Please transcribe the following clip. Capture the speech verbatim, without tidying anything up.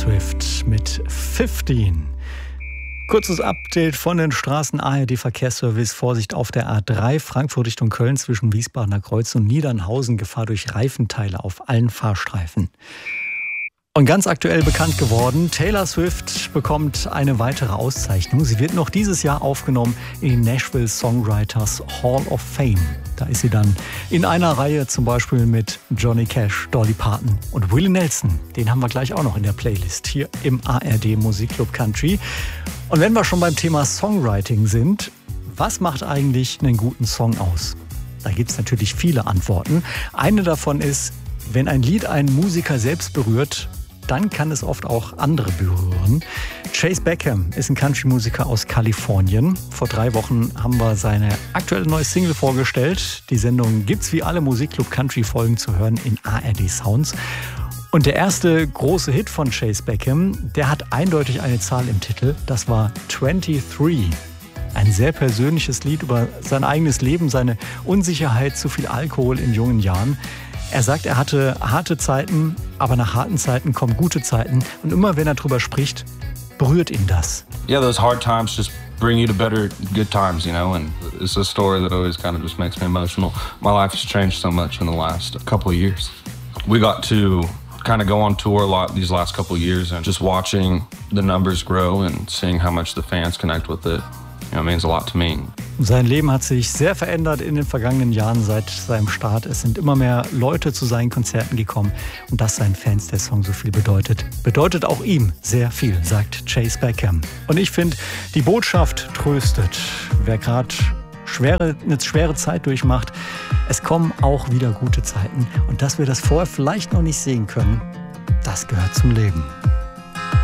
Swift mit fünfzehn. Kurzes Update von den Straßen. A R D-Verkehrsservice. Vorsicht auf der A drei, Frankfurt Richtung Köln zwischen Wiesbadener Kreuz und Niedernhausen. Gefahr durch Reifenteile auf allen Fahrstreifen. Und ganz aktuell bekannt geworden, Taylor Swift bekommt eine weitere Auszeichnung. Sie wird noch dieses Jahr aufgenommen in die Nashville Songwriters Hall of Fame. Da ist sie dann in einer Reihe zum Beispiel mit Johnny Cash, Dolly Parton und Willie Nelson. Den haben wir gleich auch noch in der Playlist hier im A R D Musikclub Country. Und wenn wir schon beim Thema Songwriting sind, was macht eigentlich einen guten Song aus? Da gibt es natürlich viele Antworten. Eine davon ist, wenn ein Lied einen Musiker selbst berührt, dann kann es oft auch andere berühren. Chase Beckham ist ein Country-Musiker aus Kalifornien. Vor drei Wochen haben wir seine aktuelle neue Single vorgestellt. Die Sendung gibt's wie alle Musikclub Country-Folgen zu hören in A R D Sounds. Und der erste große Hit von Chase Beckham, der hat eindeutig eine Zahl im Titel. Das war twenty-three. Ein sehr persönliches Lied über sein eigenes Leben, seine Unsicherheit, zu viel Alkohol in jungen Jahren. Er sagt, er hatte harte Zeiten, aber nach harten Zeiten kommen gute Zeiten. Und immer wenn er drüber spricht, berührt ihn das. Yeah, those hard times just bring you to better good times, you know, and it's a story that always kind of just makes me emotional. My life has changed so much in the last couple of years. We got to kind of go on tour a lot these last couple of years, and just watching the numbers grow and seeing how much the fans connect with it, you know, means a lot to me. Sein Leben hat sich sehr verändert in den vergangenen Jahren seit seinem Start. Es sind immer mehr Leute zu seinen Konzerten gekommen und dass seinen Fans der Song so viel bedeutet. Bedeutet auch ihm sehr viel, sagt Chase Beckham. Und ich finde, die Botschaft tröstet. Wer gerade schwere, eine schwere Zeit durchmacht, es kommen auch wieder gute Zeiten. Und dass wir das vorher vielleicht noch nicht sehen können, das gehört zum Leben.